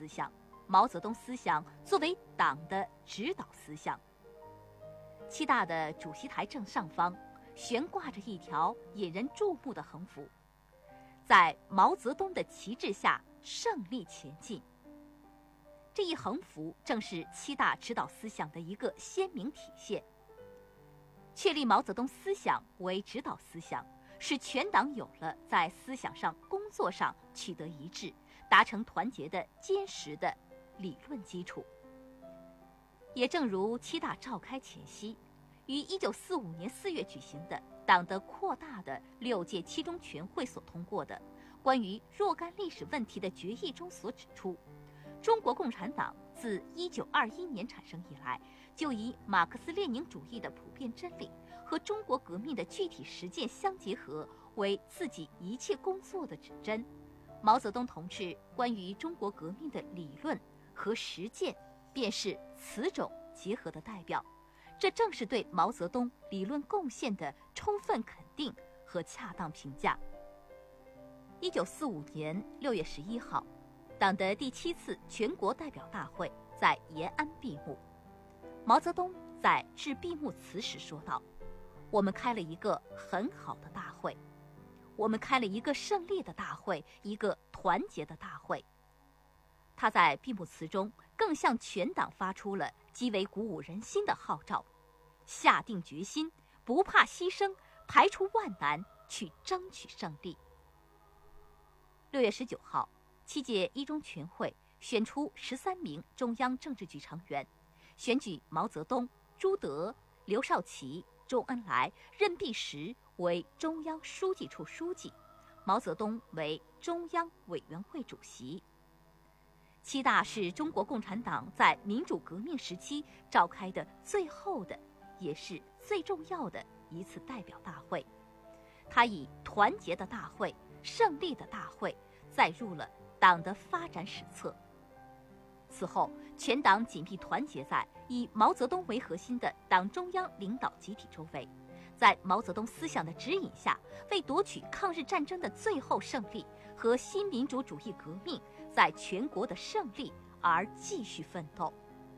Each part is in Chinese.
思想，毛泽东思想作为党的指导思想。七大的主席台正上方悬挂着一条引人注目的横幅，在毛泽东的旗帜下胜利前进。这一横幅正是七大指导思想的一个鲜明体现。确立毛泽东思想为指导思想，使全党有了在思想上、工作上取得一致、达成团结的坚实的理论基础。也正如七大召开前夕，于1945年4月举行的党的扩大的6届七中全会所通过的关于若干历史问题的决议中所指出，中国共产党自1921年产生以来，就以马克思列宁主义的普遍真理和中国革命的具体实践相结合为自己一切工作的指针。毛泽东同志关于中国革命的理论和实践，便是此种结合的代表。这正是对毛泽东理论贡献的充分肯定和恰当评价。1945年6月11号，党的第7次全国代表大会在延安闭幕。毛泽东在致闭幕词时说道：“我们开了一个很好的大会，我们开了一个胜利的大会，一个团结的大会。”他在闭幕词中更向全党发出了极为鼓舞人心的号召，下定决心，不怕牺牲，排除万难，去争取胜利。6月19号，7届一中全会选出13名中央政治局成员，选举毛泽东、朱德、刘少奇、周恩来、任弼时为中央书记处书记，毛泽东为中央委员会主席。七大是中国共产党在民主革命时期召开的最后的，也是最重要的一次代表大会。它以团结的大会、胜利的大会载入了党的发展史册。此后，全党紧密团结在以毛泽东为核心的党中央领导集体周围，在毛泽东思想的指引下，为夺取抗日战争的最后胜利和新民主主义革命在全国的胜利而继续奋斗。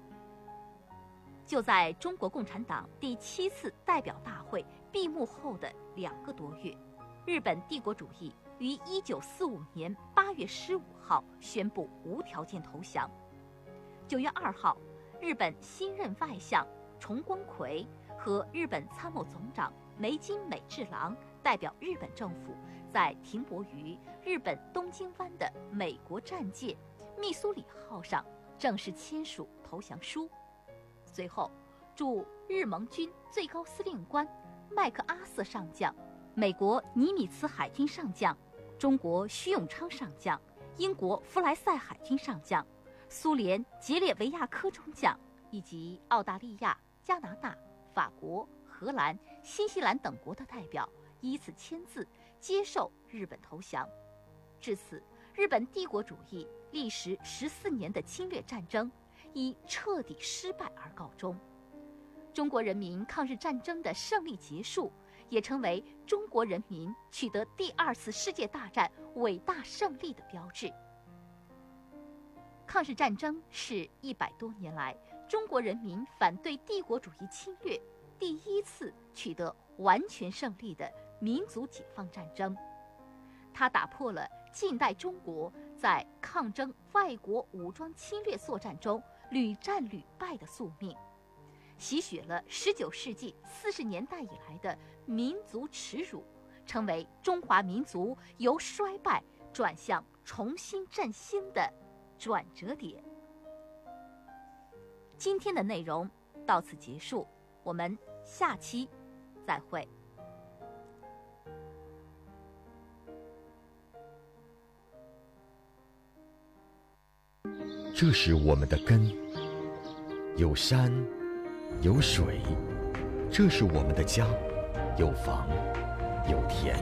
就在中国共产党第7次代表大会闭幕后的2个多月，日本帝国主义于1945年8月15号宣布无条件投降。9月2号，日本新任外相重光葵和日本参谋总长梅津美治郎代表日本政府，在停泊于日本东京湾的美国战舰密苏里号上正式签署投降书。随后，驻日盟军最高司令官麦克阿瑟上将、美国尼米兹海军上将、中国徐永昌上将、英国弗莱塞海军上将、苏联杰列维亚科中将以及澳大利亚、加拿大、法国、荷兰、新西兰等国的代表依次签字接受日本投降。至此，日本帝国主义历时14年的侵略战争以彻底失败而告终。中国人民抗日战争的胜利结束，也成为中国人民取得第2次世界大战伟大胜利的标志。抗日战争是100多年来中国人民反对帝国主义侵略第1次取得完全胜利的民族解放战争。它打破了近代中国在抗争外国武装侵略作战中屡战屡败的宿命，洗雪了19世纪40年代以来的民族耻辱，成为中华民族由衰败转向重新振兴的转折点。今天的内容到此结束，我们下期再会。 这是我们的根，有山有水，这是我们的家，有房有田。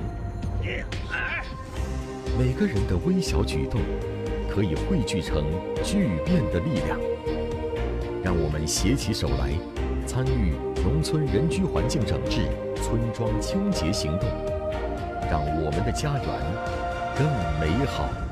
每个人的微小举动可以汇聚成巨变的力量。让我们携起手来，参与农村人居环境整治、村庄清洁行动，让我们的家园更美好。